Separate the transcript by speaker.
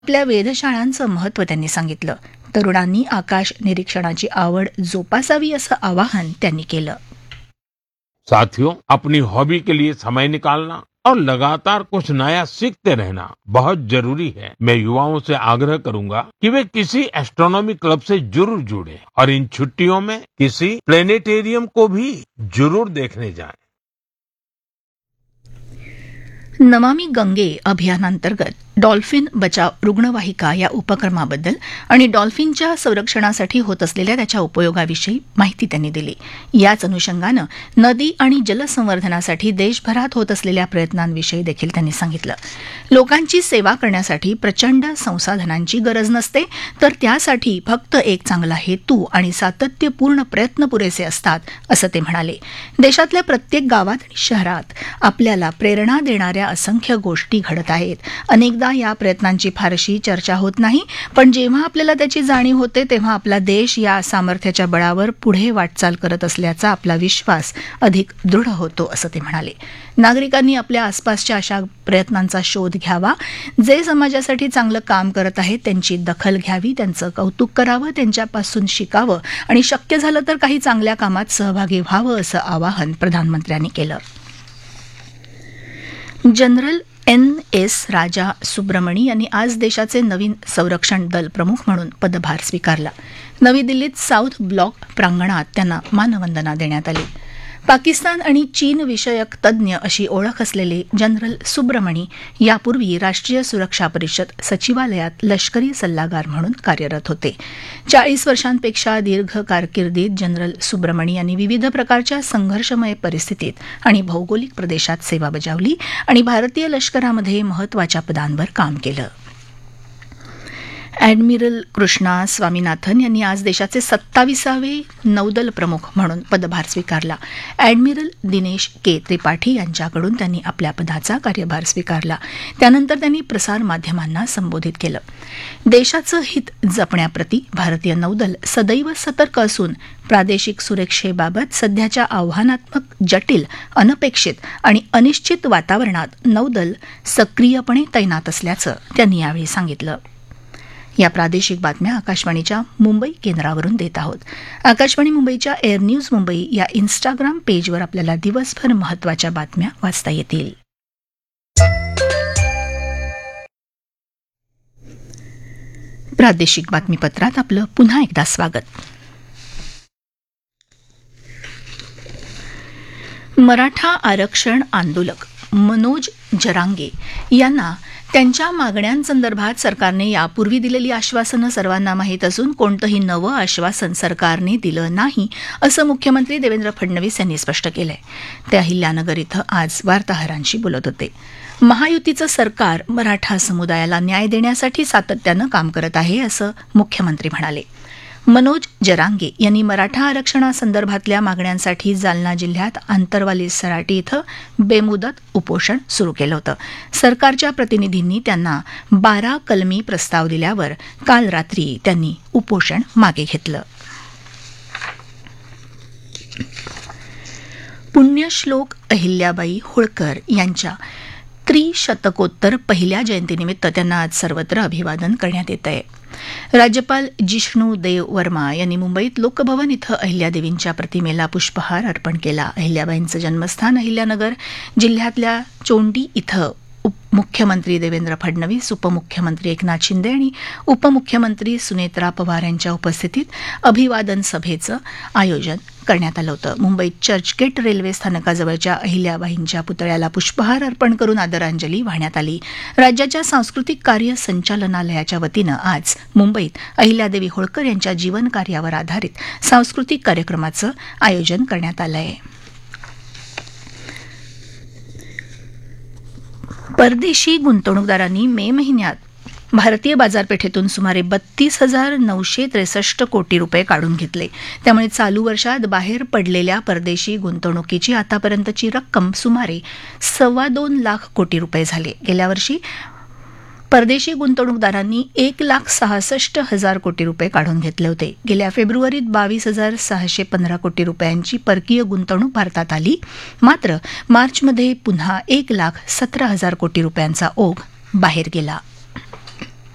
Speaker 1: आपल्या वेधशाळांचं महत्त्व त्यांनी सांगितलं. तरुणांनी आकाश निरीक्षणाची आवड जोपासावी असं आवाहन त्यांनी केलं.
Speaker 2: साथियों, अपनी हॉबी के लिए समय निकालना और लगातार कुछ नया सीखते रहना बहुत जरूरी है। मैं युवाओं से आग्रह करूंगा कि वे किसी एस्ट्रोनॉमी क्लब से जरूर जुड़ें और इन छुट्टियों में किसी प्लेनेटेरियम को भी जरूर देखने जाएं।
Speaker 1: नमामि गंगे अभियानांतर्गत डॉल्फिन बचाव रुग्णवाहिका या उपक्रमाबद्दल आणि डॉल्फिनच्या संरक्षणासाठी होत असलेल्या त्याच्या उपयोगाविषयी माहिती त्यांनी दिली. याच अनुषंगानं नदी आणि जलसंवर्धनासाठी देशभरात होत असलेल्या प्रयत्नांविषयी देखील त्यांनी सांगितलं. लोकांची सेवा करण्यासाठी प्रचंड संसाधनांची गरज नसते, तर त्यासाठी फक्त एक चांगला हेतू आणि सातत्यपूर्ण प्रयत्न पुरेसे असतात, असं ते म्हणाले. देशातल्या प्रत्येक गावात आणि शहरात आपल्याला प्रेरणा देणाऱ्या असंख्य गोष्टी घडत आहेत. अनेकदा या प्रयत्नांची फारशी चर्चा होत नाही, पण जेव्हा आपल्याला त्याची जाणीव होते तेव्हा आपला देश या सामर्थ्याच्या बळावर पुढे वाटचाल करत असल्याचा आपला विश्वास अधिक दृढ होतो, असं ते म्हणाले. नागरिकांनी आपल्या आसपासच्या अशा प्रयत्नांचा शोध घ्यावा. जे समाजासाठी चांगलं काम करत आहेत त्यांची दखल घ्यावी, त्यांचं कौतुक करावं, त्यांच्यापासून शिकावं आणि शक्य झालं तर काही चांगल्या कामात सहभागी व्हावं, असं आवाहन प्रधानमंत्र्यांनी केलं. जनरल NS राजा सुब्रमणी यांनी आज देशाचे नवीन संरक्षण दल प्रमुख म्हणून पदभार स्वीकारला. नवी दिल्लीत साऊथ ब्लॉक प्रांगणात त्यांना मानवंदना देण्यात आली. पाकिस्तान आणि चीन विषयक तज्ज्ञ अशी ओळख असलेले जनरल सुब्रमणी यापूर्वी राष्ट्रीय सुरक्षा परिषद सचिवालयात लष्करी सल्लागार म्हणून कार्यरत होते. 40 वर्षांपेक्षा दीर्घ कारकिर्दीत जनरल सुब्रमणी यांनी विविध प्रकारच्या संघर्षमय परिस्थितीत आणि भौगोलिक प्रदेशात सेवा बजावली आणि भारतीय लष्करामध्ये महत्त्वाच्या पदांवर काम केलं. ॲडमिरल कृष्णा स्वामीनाथन यांनी आज देशाचे 27वे नौदल प्रमुख म्हणून पदभार स्वीकारला. ॲडमिरल दिनेश के त्रिपाठी यांच्याकडून त्यांनी आपल्या पदाचा कार्यभार स्वीकारला. त्यानंतर त्यांनी प्रसारमाध्यमांना संबोधित केलं. देशाचं हित जपण्याप्रती भारतीय नौदल सदैव सतर्क असून प्रादेशिक सुरक्षेबाबत सध्याच्या आव्हानात्मक, जटिल, अनपेक्षित आणि अनिश्चित वातावरणात नौदल सक्रियपणे तैनात असल्याचं त्यांनी यावेळी सांगितलं. या प्रादेशिक बातम्या आकाशवाणीच्या मुंबई केंद्रावरून देत आहोत. आकाशवाणी मुंबईच्या एअर न्यूज मुंबई या इन्स्टाग्राम पेजवर आपल्याला दिवसभर महत्त्वाच्या बातम्या वाचता येतील. प्रादेशिक बातमीपत्रात आपलं पुन्हा एकदा स्वागत. मराठा आरक्षण आंदोलक मनोज जरांगे यांना त्यांच्या मागण्यांसंदर्भात सरकारने यापूर्वी दिलेली आश्वासनं सर्वांना माहीत असून कोणतंही नवं आश्वासन सरकारने दिलं नाही, असं मुख्यमंत्री देवेंद्र फडणवीस यांनी स्पष्ट केलंय. ते अहिल्यानगर इथं आज वार्ताहरांशी बोलत होते. महायुतीचं सरकार मराठा समुदायाला न्याय देण्यासाठी सातत्यानं काम करत आहे, असं मुख्यमंत्री म्हणाले. मनोज जरांगे यांनी मराठा आरक्षणासंदर्भातल्या मागण्यांसाठी जालना जिल्ह्यात आंतरवाली सराटी इथं बेमुदत उपोषण सुरू केलं होतं. सरकारच्या प्रतिनिधींनी त्यांना 12 कलमी प्रस्ताव दिल्यावर काल रात्री त्यांनी उपोषण मागे घेतलं. पुण्यश्लोक अहिल्याबाई होळकर यांच्या त्रिशतकोत्तर पहिल्या जयंतीनिमित्त त्यांना आज सर्वत्र अभिवादन करण्यात येत आहे. राज्यपाल जिष्णू देव वर्मा यांनी मुंबईत लोकभवन इथं अहिल्यादेवींच्या प्रतिमेला पुष्पहार अर्पण केला. अहिल्याबाईंचं जन्मस्थान अहिल्यानगर जिल्ह्यातल्या चोंडी इथं मुख्यमंत्री देवेंद्र फडणवीस, उपमुख्यमंत्री एकनाथ शिंदे आणि उपमुख्यमंत्री सुनेत्रा पवार यांच्या उपस्थितीत अभिवादन सभेचं आयोजन करण्यात आलं होतं. मुंबईत चर्चगेट रेल्वे स्थानकाजवळच्या अहिल्याबाईंच्या पुतळ्याला पुष्पहार अर्पण करून आदरांजली वाहण्यात आली. राज्याच्या सांस्कृतिक कार्य संचालनालयाच्या वतीनं आज मुंबईत अहिल्यादेवी होळकर यांच्या जीवनकार्यावर आधारित सांस्कृतिक कार्यक्रमाचं आयोजन करण्यात आलं आहे. परदेशी गुंतवणूकदारांनी मे महिन्यात भारतीय बाजारपेठेतून सुमारे 32,963 कोटी रुपये काढून घेतले. त्यामुळे चालू वर्षात बाहेर पडलेल्या परदेशी गुंतवणुकीची आतापर्यंतची रक्कम सुमारे 2.25 लाख कोटी रुपये झाली. गेल्या वर्षी परदेशी गुंतवणूकदारांनी 1,66,000 कोटी रुपये काढून घेतले होते. गेल्या फेब्रुवारीत 22,615 कोटी रुपयांची परकीय गुंतवणूक भारतात आली. मात्र मार्चमध्ये पुन्हा 1,17,000 कोटी रुपयांचा ओघ बाहेर गेला.